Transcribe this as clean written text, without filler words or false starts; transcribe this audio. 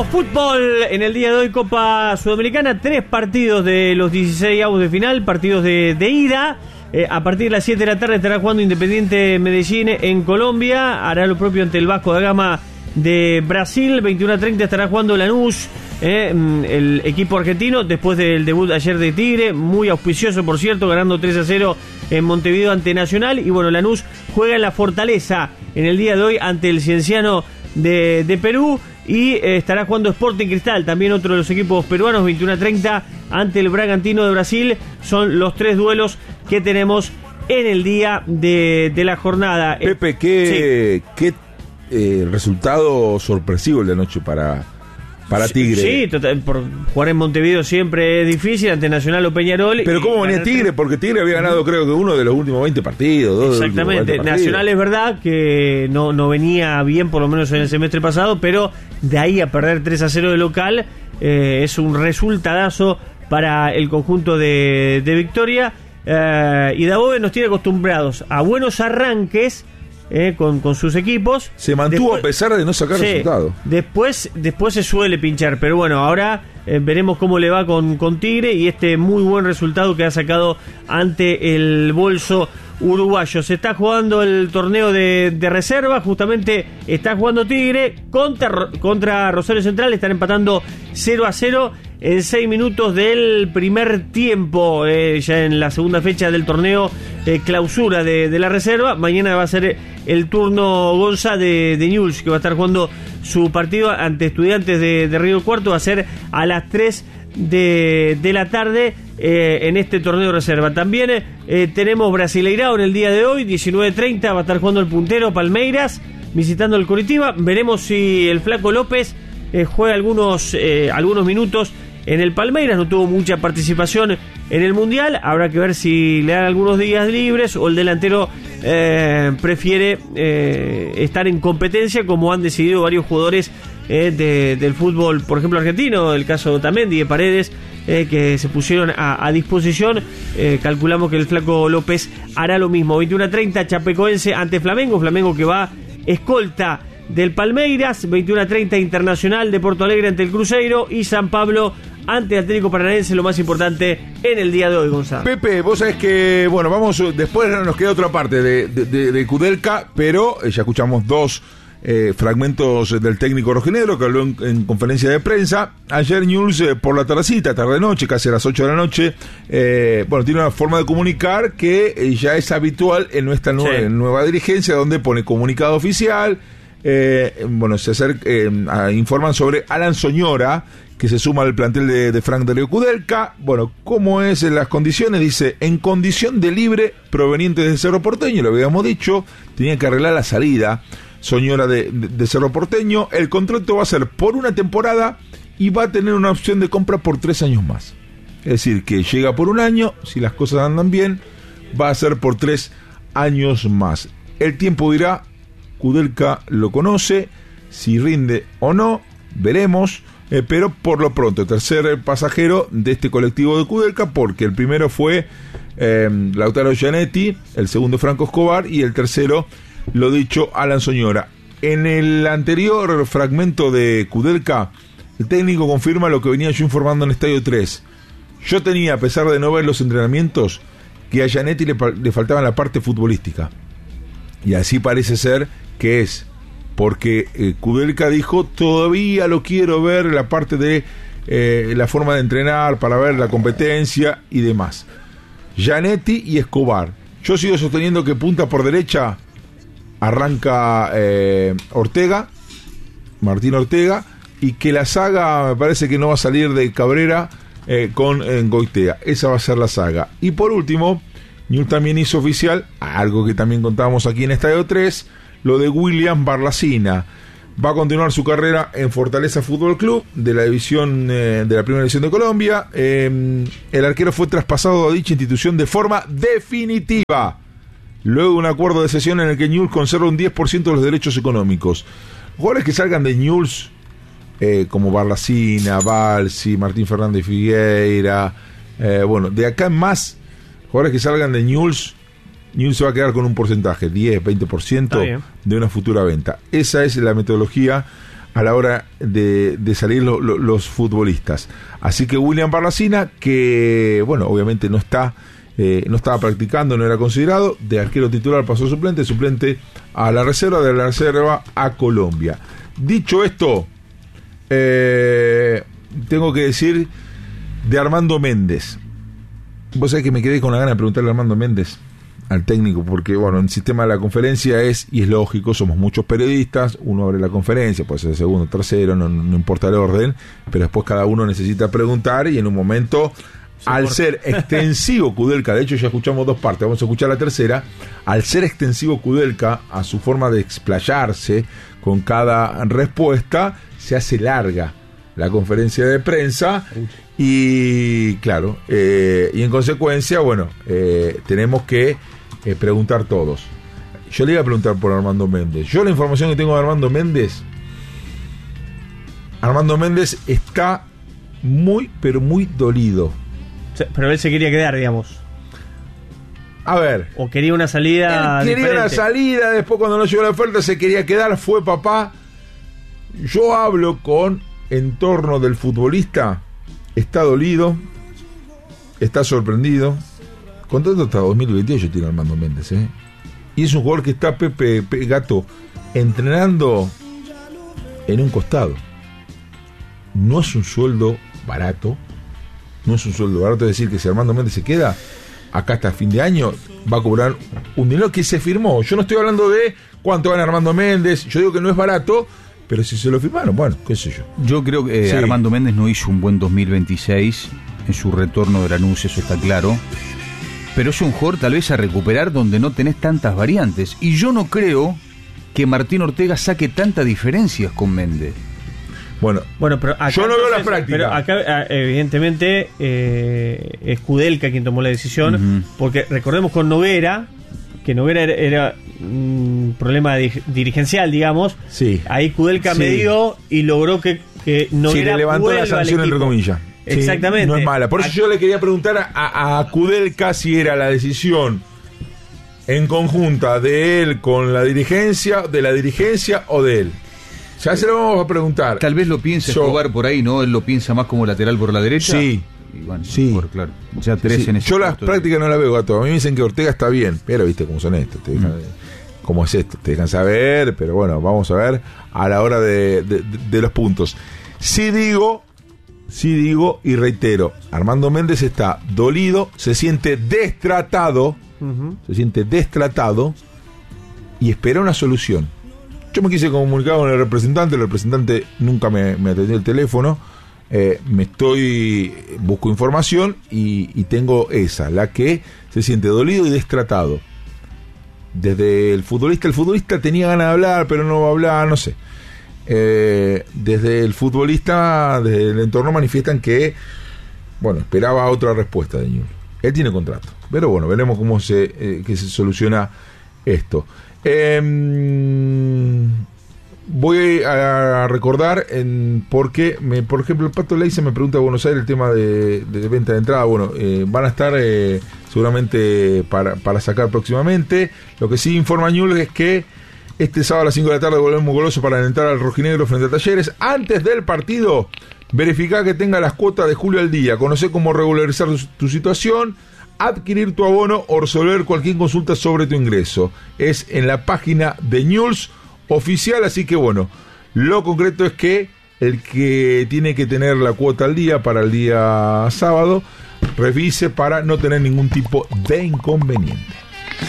Tenemos fútbol en el día de hoy, Copa Sudamericana, 3 partidos de los 16 avos de final, partidos de ida. A partir de las 7 de la tarde estará jugando Independiente Medellín en Colombia, hará lo propio ante el Vasco da Gama de Brasil. 21:30 estará jugando Lanús, el equipo argentino, después del debut ayer de Tigre, muy auspicioso por cierto, ganando 3-0 en Montevideo ante Nacional. Y bueno, Lanús juega en la Fortaleza en el día de hoy ante el Cienciano de Perú. Y estará jugando Sporting Cristal, también otro de los equipos peruanos, 21:30 ante el Bragantino de Brasil. Son los 3 duelos que tenemos en el día de la jornada. Pepe, qué resultado sorpresivo el de anoche para Tigre. Sí, total, por jugar en Montevideo siempre es difícil, ante Nacional o Peñarol. Pero ¿cómo venía Tigre? Porque Tigre había ganado creo que uno de los últimos 20 partidos. Exactamente, Nacional es verdad que no venía bien, por lo menos en el semestre pasado, pero de ahí a perder 3-0 de local es un resultadazo para el conjunto de Victoria. Y Dabove nos tiene acostumbrados a buenos arranques con sus equipos. Se mantuvo después, a pesar de no sacar resultados. Después se suele pinchar, pero bueno, ahora veremos cómo le va con Tigre y este muy buen resultado que ha sacado ante el bolso uruguayo. Se está jugando el torneo de reserva, justamente está jugando Tigre contra Rosario Central, están empatando 0-0 en 6 minutos del primer tiempo, ya en la segunda fecha del torneo clausura de la reserva. Mañana va a ser el turno Gonza de Newell's, que va a estar jugando su partido ante Estudiantes de Río Cuarto. Va a ser a las 3 de la tarde en este torneo de reserva. También tenemos Brasileirao en el día de hoy, 19:30, va a estar jugando el puntero Palmeiras visitando el Coritiba. Veremos si el Flaco López juega algunos minutos en el Palmeiras. No tuvo mucha participación en el Mundial, habrá que ver si le dan algunos días libres o el delantero prefiere estar en competencia, como han decidido varios jugadores del fútbol, por ejemplo argentino, el caso de Otamendi, de Paredes, que se pusieron a disposición. Calculamos que el Flaco López hará lo mismo. 21:30 Chapecoense ante Flamengo que va escolta del Palmeiras. 21:30 Internacional de Porto Alegre ante el Cruzeiro, y San Pablo ante Atlético Paranaense, lo más importante en el día de hoy, Gonzalo. Pepe, vos sabés que, bueno, después nos queda otra parte de Kudelka, pero ya escuchamos 2 fragmentos del técnico rojinegro que habló en conferencia de prensa. Ayer Newell's por la tardecita, tarde-noche, casi a las 8 de la noche, tiene una forma de comunicar que ya es habitual en nuestra nueva dirigencia, donde pone comunicado oficial. Se informan sobre Alan Soñora, que se suma al plantel de Frank Darío Kudelka. Bueno, ¿cómo es en las condiciones? Dice, en condición de libre proveniente de Cerro Porteño, lo habíamos dicho, tenía que arreglar la salida Soñora de Cerro Porteño. El contrato va a ser por una temporada y va a tener una opción de compra por 3 años más. Es decir, que llega por 1 año, si las cosas andan bien, va a ser por 3 años más. El tiempo dirá, Kudelka lo conoce, si rinde o no, veremos, pero por lo pronto, tercer pasajero de este colectivo de Kudelka, porque el primero fue Lautaro Gianetti, el segundo Franco Escobar y el tercero, lo dicho, Alan Soñora. En el anterior fragmento de Kudelka, el técnico confirma lo que venía yo informando en Estadio 3. Yo tenía, a pesar de no ver los entrenamientos, que a Gianetti le faltaba la parte futbolística. Y así parece ser que es, porque Kudelka dijo, todavía lo quiero ver, la parte de la forma de entrenar, para ver la competencia y demás. Gianetti y Escobar. Yo sigo sosteniendo que punta por derecha arranca Martín Ortega, y que la saga me parece que no va a salir de Cabrera con Goitea. Esa va a ser la saga. Y por último, Newell's también hizo oficial, algo que también contábamos aquí en Estadio 3, lo de William Barlacina. Va a continuar su carrera en Fortaleza Fútbol Club, de la división de la primera división de Colombia. El arquero fue traspasado a dicha institución de forma definitiva, luego de un acuerdo de cesión en el que Newell's conserva un 10% de los derechos económicos. Jugadores que salgan de Newell's, como Barlacina, Balsi, Martín Fernández Figueira, de acá en más, jugadores que salgan de Newell's se va a quedar con un porcentaje, 10, 20% de una futura venta. Esa es la metodología a la hora de salir los futbolistas. Así que William Barlacina, que bueno, obviamente no estaba practicando, no era considerado, de arquero titular pasó suplente a la reserva, de la reserva a Colombia. Dicho esto, tengo que decir de Armando Méndez. Vos sabés que me quedé con la gana de preguntarle a Armando Méndez, al técnico, porque bueno, el sistema de la conferencia es lógico, somos muchos periodistas, uno abre la conferencia, puede ser segundo, tercero, no importa el orden, pero después cada uno necesita preguntar y en un momento, al ser extensivo Kudelka, de hecho ya escuchamos 2 partes, vamos a escuchar la tercera, al ser extensivo Kudelka a su forma de explayarse con cada respuesta, se hace larga la conferencia de prensa y claro, y en consecuencia, bueno, tenemos que preguntar todos. Yo le iba a preguntar por Armando Méndez. Yo la información que tengo de Armando Méndez está muy, pero muy dolido. Pero él se quería quedar, digamos. A ver. O quería una salida quería diferente. una salida, después cuando no llegó la oferta se quería quedar, fue papá. Yo hablo con entorno del futbolista, está dolido, está sorprendido. Contrato hasta 2028 tiene Armando Méndez, y es un jugador que está Pepe Gato entrenando en un costado. No es un sueldo barato, es decir, que si Armando Méndez se queda acá hasta fin de año, va a cobrar un dinero que se firmó. Yo no estoy hablando de cuánto gana Armando Méndez, yo digo que no es barato, pero si se lo firmaron, bueno, qué sé yo. Yo creo que sí. Armando Méndez no hizo un buen 2026 en su retorno de Lanús, eso está claro. Pero es un jugador tal vez a recuperar donde no tenés tantas variantes. Y yo no creo que Martín Ortega saque tantas diferencias con Méndez. Bueno, pero acá, yo no veo la práctica. Pero acá, evidentemente, es Kudelka quien tomó la decisión, porque recordemos con Noguera, que Noguera era un problema dirigencial, digamos. Sí. Ahí Kudelka medió y logró que Noguera le levantó la sanción, entre comillas. Exactamente. No es mala. Por eso yo le quería preguntar a Kudelka si era la decisión en conjunta de él con la dirigencia o de él. Ya se lo vamos a preguntar. Tal vez lo piense Escobar por ahí, ¿no? Él lo piensa más como lateral por la derecha. Sí. Y bueno, sí. Claro. Ya 3 en ese. Yo las prácticas no las veo, Gato. A mí me dicen que Ortega está bien, pero viste cómo son estos. Te dejan, cómo es esto. Te dejan saber, pero bueno, vamos a ver a la hora de los puntos. Sí digo y reitero, Armando Méndez está dolido, se siente destratado, y espera una solución. Yo me quise comunicar con el representante nunca me atendió el teléfono, busco información y tengo la que se siente dolido y destratado. Desde el futbolista tenía ganas de hablar, pero no va a hablar, no sé. Desde el futbolista, desde el entorno manifiestan que, bueno, esperaba otra respuesta de Newell's. Él tiene contrato, pero bueno, veremos cómo que se soluciona esto. Voy a recordar porque por ejemplo el Pato Leiza me pregunta a Buenos Aires el tema de venta de entrada. Bueno, van a estar seguramente para sacar próximamente. Lo que sí informa Newell's es que este sábado a las 5 de la tarde volvemos goloso para alentar al rojinegro frente a Talleres. Antes del partido, verificar que tenga las cuotas de julio al día, conocer cómo regularizar tu situación, adquirir tu abono o resolver cualquier consulta sobre tu ingreso. Es en la página de Newell's oficial, así que bueno, lo concreto es que el que tiene que tener la cuota al día para el día sábado, revise para no tener ningún tipo de inconveniente.